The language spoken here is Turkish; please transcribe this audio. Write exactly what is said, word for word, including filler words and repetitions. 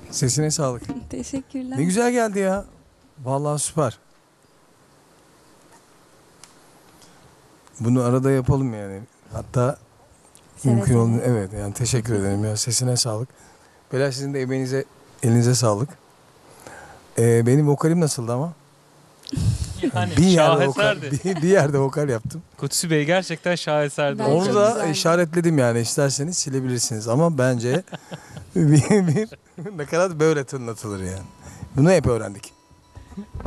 Sesine sağlık. Teşekkürler. Ne güzel geldi ya. Vallahi süper. Bunu arada yapalım yani. Hatta Seve mümkün seve. olduğunda evet yani teşekkür ederim ya. Sesine sağlık. Beyler sizin de emeğinize, elinize sağlık. Ee, benim vokalim nasıldı ama? Yani Bir yerde vokal, şaheserdi. bir, bir yerde vokal yaptım. Kutsi Bey gerçekten şaheserdi. Bence Onu çok da güzeldi. işaretledim yani isterseniz silebilirsiniz ama bence bir, bir nakarat böyle tınlatılır yani. Bunu hep öğrendik.